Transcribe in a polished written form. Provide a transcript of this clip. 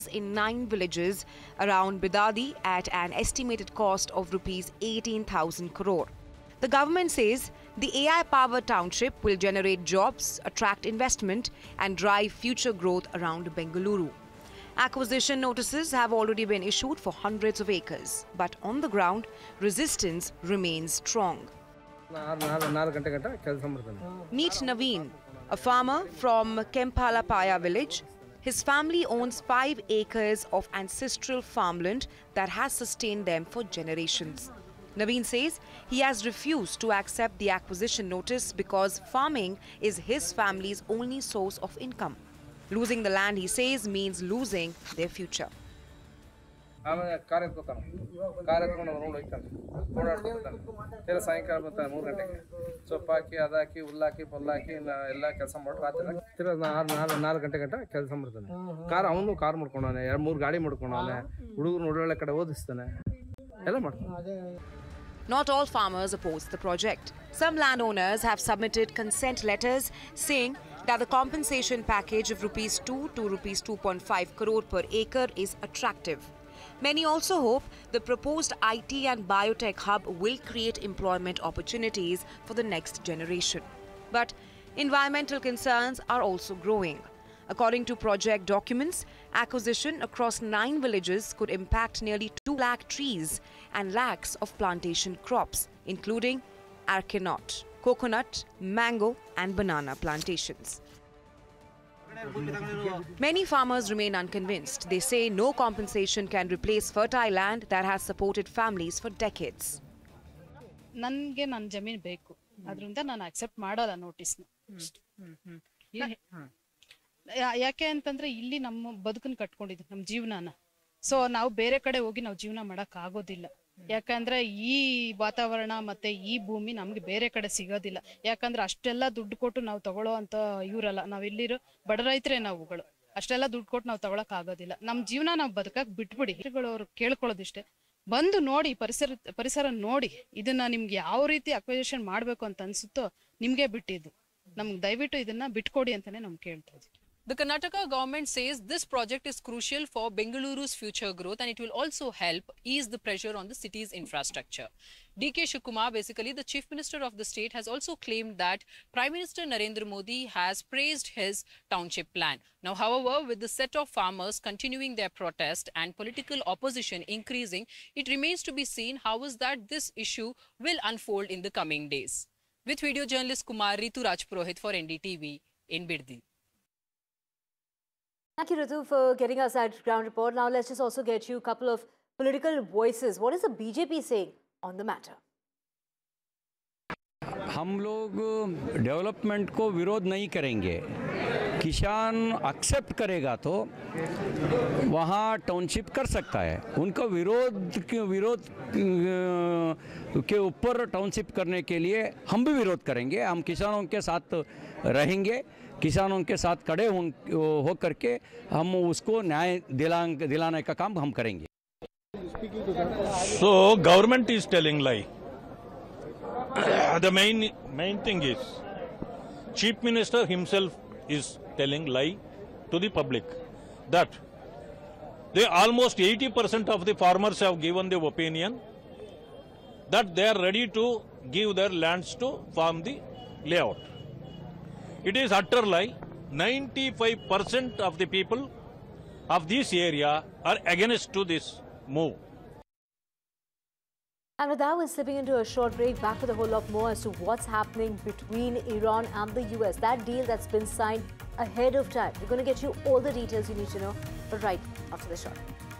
in 9 villages around Bidadi at an estimated cost of rupees 18,000 crore. The government says the AI-powered township will generate jobs, attract investment and drive future growth around Bengaluru. Acquisition notices have already been issued for hundreds of acres, but on the ground, resistance remains strong. Meet Naveen, a farmer from Kempalapaya village. His family owns 5 acres of ancestral farmland that has sustained them for generations. Naveen says he has refused to accept the acquisition notice because farming is his family's only source of income. Losing the land, he says, means losing their future. Not all farmers oppose the project. Some landowners have submitted consent letters saying that the compensation package of rupees 2 to rupees 2.5 crore per acre is attractive. Many also hope the proposed IT and biotech hub will create employment opportunities for the next generation. But environmental concerns are also growing. According to project documents, acquisition across 9 villages could impact nearly 2 lakh trees and lakhs of plantation crops, including arecanut, coconut, mango and banana plantations. Many farmers remain unconvinced. They say no compensation can replace fertile land that has supported families for decades. ನನಗೆ ನನ್ನ ಜಮೀನು ಬೇಕು ಅದರಿಂದ ನಾನು accept ಮಾಡಲ್ಲ notice ಯಾಕೆ ಅಂತಂದ್ರೆ ಇಲ್ಲಿ ನಮ್ಮ ಬದುಕನ್ನು ಕಟ್ಕೊಂಡಿದ್ದೀವಿ ನಮ್ಮ ಜೀವನನ ಸೋ ನಾವು ಬೇರೆ ಕಡೆ ಹೋಗಿ ನಾವು ಜೀವನ ಮಾಡಕ್ ಆಗೋದಿಲ್ಲ ಯಾಕಂದ್ರೆ ಈ ವಾತಾವರಣ ಮತ್ತೆ ಈ ಭೂಮಿ ನಮಗೆ ಬೇರೆ ಕಡೆ ಸಿಗೋದಿಲ್ಲ ಯಾಕಂದ್ರೆ ಅಷ್ಟೆಲ್ಲ ದುಡ್ಡು ಕೊಟ್ಟು ನಾವು ತಗೊಳ್ಳೋ ಅಂತ ಇವರಲ್ಲ ನಾವು ಇಲ್ಲಿರೋ ಬಡ ರೈತರೇ ನಾವುಗಳು ಅಷ್ಟೆಲ್ಲ ದುಡ್ಡು ಕೊಟ್ಟು ನಾವು ತಗೊಳಕ್ ಆಗೋದಿಲ್ಲ ನಮ್ಮ ಜೀವನ ನಾವು ಬದುಕಕ್ ಬಿಟ್ಬಿಡಿ ಅವರು ಕೇಳ್ಕೊಳ್ಳೋದಿಷ್ಟೇ ಬಂದು ನೋಡಿ ಪರಿಸರ ನೋಡಿ ಇದನ್ನ ನಿಮ್ಗೆ ಯಾವ ರೀತಿ ಅಕ್ವಿಸಿಷನ್ ಮಾಡಬೇಕು ಅಂತ ಅನ್ಸುತ್ತೋ ನಿಮ್ಗೆ ಬಿಟ್ಟಿದ್ದು ನಮ್ಗೆ ದಯವಿಟ್ಟು ಇದನ್ನ ಬಿಟ್ಕೊಡಿ ಅಂತಾನೆ ನಾವು ಕೇಳ್ತಾ ಇದ್ದೀವಿ. The Karnataka government says this project is crucial for Bengaluru's future growth and it will also help ease the pressure on the city's infrastructure. D.K. Shivakumar, basically the Chief Minister of the state, has also claimed that Prime Minister Narendra Modi has praised his township plan. Now, however, with the set of farmers continuing their protest and political opposition increasing, it remains to be seen how is that this issue will unfold in the coming days. With video journalist Kumar Ritu Rajpurohit for NDTV in Biddi. Thank you, Ritu, for getting us that ground report. Now, let's just also get you a couple of political voices. What is the BJP saying on the matter? हम लोग development को विरोध नहीं करेंगे. किसान accept करेगा तो वहाँ टाउनशिप कर सकता है. उनको विरोध के ऊपर टाउनशिप करने के लिए हम भी विरोध करेंगे. हम किसानों के साथ रहेंगे. किसानों के साथ खड़े हो करके हम उसको न्याय दिलाने का काम हम करेंगे. So government is telling lie. The main thing is Chief Minister himself is telling lie to the public that they almost 80% of the farmers have given the opinion that they are ready to give their lands to farm the layout. It is utter lie. 95% of the people of this area are against to this move. And with that, we're slipping into a short break. Back with a whole lot more as to what's happening between Iran and the US. That deal that's been signed ahead of time. We're going to get you all the details you need to know, but right after the short.